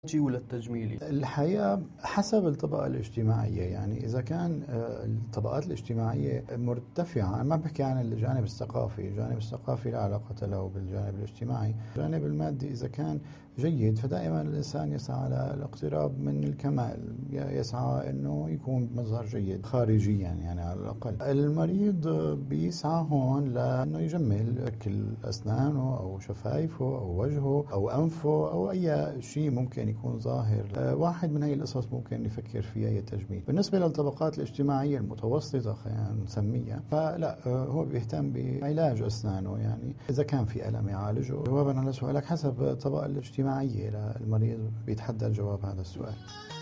ولا التجميلي؟ الحقيقة حسب الطبقة الاجتماعية. يعني إذا كان الطبقات الاجتماعية مرتفعة، أنا ما بحكي عن الجانب الثقافي، الجانب الثقافي لا علاقة له بالجانب الاجتماعي. الجانب المادي إذا كان جيد فدائما الإنسان يسعى على الاقتراب من الكمال، يسعى أنه يكون بمظهر جيد خارجيا يعني على الأقل. المريض بيسعى هون لأنه يجمل شكل أسنانه أو شفايفه أو وجهه أو أنفه أو أي شيء ممكن يكون ظاهر. واحد من هاي القصص ممكن يفكر فيها هي التجميل. بالنسبة للطبقات الاجتماعية المتوسطة خلينا نسميها، فلا، هو بيهتم بعلاج أسنانه، يعني إذا كان في ألم يعالجه. جوابا على سؤالك، حسب الطبقة الاجتماعية للمريض بيتحدد جواب هذا السؤال.